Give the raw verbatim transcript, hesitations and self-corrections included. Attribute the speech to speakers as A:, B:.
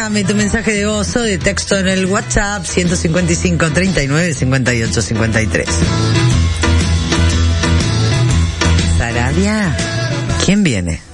A: Déjame tu mensaje de voz o de texto en el WhatsApp ciento cincuenta y cinco, treinta y nueve, cincuenta y ocho, cincuenta y tres. Sarabia, ¿quién viene?